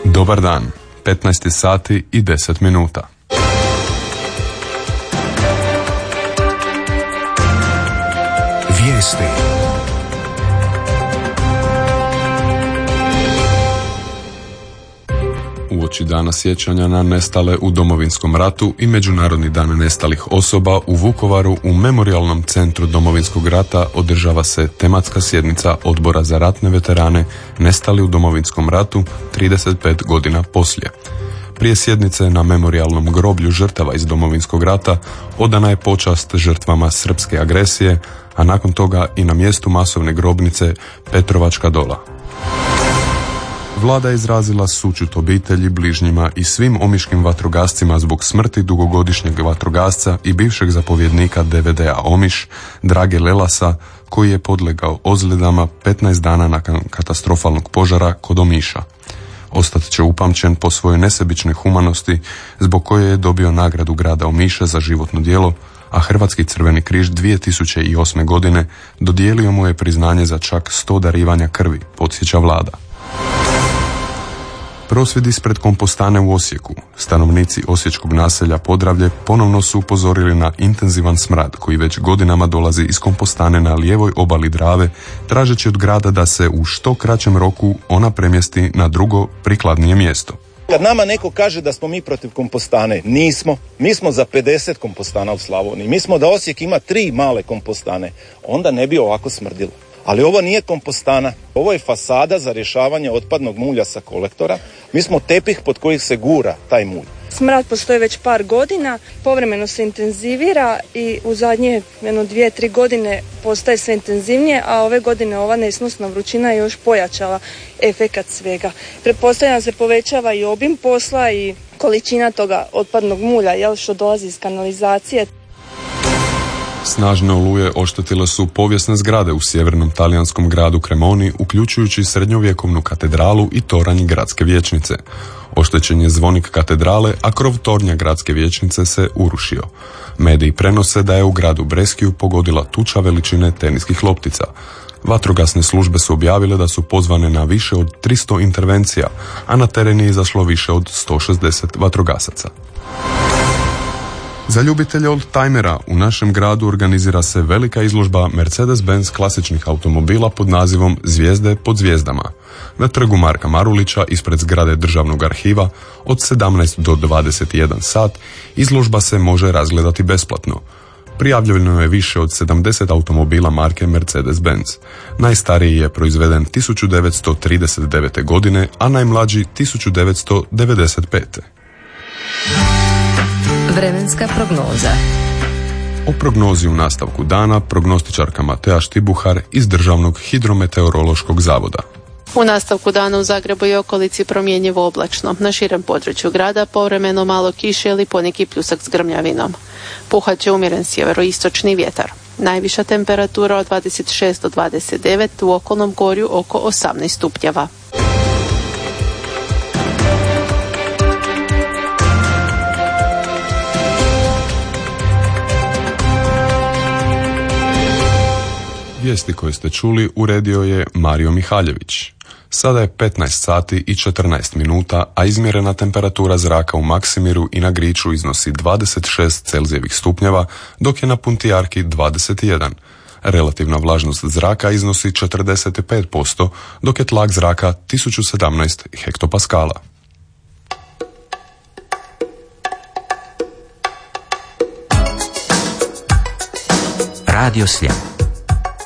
Dobar dan, 15 sati i 10 minuta. Vijesti. Uoči dana sjećanja na nestale u Domovinskom ratu i Međunarodni dan nestalih osoba u Vukovaru u Memorijalnom centru Domovinskog rata održava se tematska sjednica Odbora za ratne veterane nestali u Domovinskom ratu 35 godina poslije. Prije sjednice na Memorijalnom groblju žrtava iz Domovinskog rata odana je počast žrtvama srpske agresije, a nakon toga i na mjestu masovne grobnice Petrovačka Dola. Vlada je izrazila sućut obitelji, bližnjima i svim omiškim vatrogascima zbog smrti dugogodišnjeg vatrogasca i bivšeg zapovjednika DVD-a Omiš, Drage Lelasa, koji je podlegao ozljedama 15 dana nakon katastrofalnog požara kod Omiša. Ostat će upamćen po svojoj nesebičnoj humanosti, zbog koje je dobio nagradu grada Omiša za životno djelo, a Hrvatski Crveni križ 2008. godine dodijelio mu je priznanje za čak 100 darivanja krvi, podsjeća vlada. Prosvjed ispred kompostane u Osijeku. Stanovnici osječkog naselja Podravlje ponovno su upozorili na intenzivan smrad koji već godinama dolazi iz kompostane na lijevoj obali Drave, tražeći od grada da se u što kraćem roku ona premjesti na drugo prikladnije mjesto. Kad nama neko kaže da smo mi protiv kompostane, nismo. Mi smo za 50 kompostana u Slavoniji. Mi smo da Osijek ima 3 male kompostane. Onda ne bi ovako smrdilo. Ali ovo nije kompostana, ovo je fasada za rješavanje otpadnog mulja sa kolektora. Mi smo tepih pod kojih se gura taj mulj. Smrad postoji već par godina, povremeno se intenzivira i u zadnje 2-3 godine postaje sve intenzivnije, a ove godine ova nesnosna vrućina je još pojačala efekat svega. Pretpostavljam se povećava i obim posla i količina toga otpadnog mulja, što dolazi iz kanalizacije. Snažne oluje oštetile su povijesne zgrade u sjevernom talijanskom gradu Cremoni, uključujući srednjovjekovnu katedralu i toranj gradske vijećnice. Oštećen je zvonik katedrale, a krov tornja gradske vijećnice se urušio. Mediji prenose da je u gradu Breskiju pogodila tuča veličine teniskih loptica. Vatrogasne službe su objavile da su pozvane na više od 300 intervencija, a na teren je izašlo više od 160 vatrogasaca. Za ljubitelje oldtimera u našem gradu organizira se velika izložba Mercedes-Benz klasičnih automobila pod nazivom Zvijezde pod zvijezdama. Na trgu Marka Marulića ispred zgrade Državnog arhiva od 17 do 21 sat izložba se može razgledati besplatno. Prijavljeno je više od 70 automobila marke Mercedes-Benz. Najstariji je proizveden 1939. godine, a najmlađi 1995. Vremenska prognoza. O prognozi u nastavku dana prognostičarka Matea Štibuhar iz Državnog hidrometeorološkog zavoda. U nastavku dana u Zagrebu i okolici promjenjivo oblačno. Na širem području grada povremeno malo kiše ili poneki pljusak s grmljavinom. Puhat će umjeren sjeveroistočni vjetar. Najviša temperatura od 26 do 29, u okolnom gorju oko 18 stupnjeva. Vijesti koje ste čuli uredio je Mario Mihaljević. Sada je 15 sati i 14 minuta, a izmjerena temperatura zraka u Maksimiru i na Griču iznosi 26 Celzijevih stupnjeva, dok je na Puntijarki 21. Relativna vlažnost zraka iznosi 45%, dok je tlak zraka 1017 hektopaskala. Radio Sljeme.